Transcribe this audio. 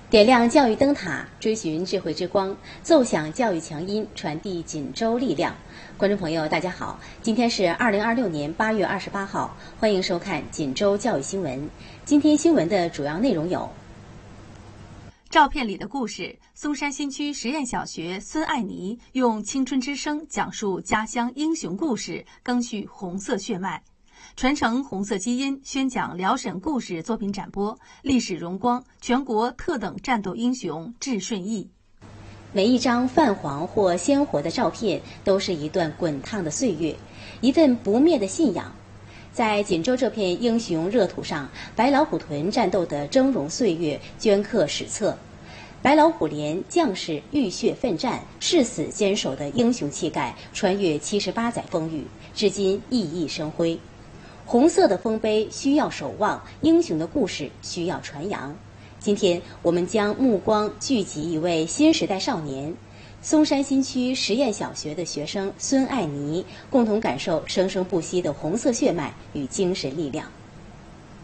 点亮教育灯塔，追寻智慧之光，奏响教育强音，传递锦州力量。观众朋友，大家好，今天是2026年8月28号，欢迎收看锦州教育新闻。今天新闻的主要内容有： 照片里的故事，松山新区实验小学孙爱妮用青春之声讲述家乡英雄故事，赓续红色血脉。传承红色基因，宣讲辽沈故事作品展播，历史荣光全国特等战斗英雄致顺义。 每一张泛黄或鲜活的照片，都是一段滚烫的岁月，一份不灭的信仰。在锦州这片英雄热土上，白老虎屯战斗的峥嵘岁月镌刻史册。白老虎连将士浴血奋战、誓死坚守的英雄气概，穿越78载风雨，至今熠熠生辉。红色的丰碑需要守望，英雄的故事需要传扬。今天我们将目光聚集一位新时代少年，松山新区实验小学的学生孙爱妮，共同感受生生不息的红色血脉与精神力量。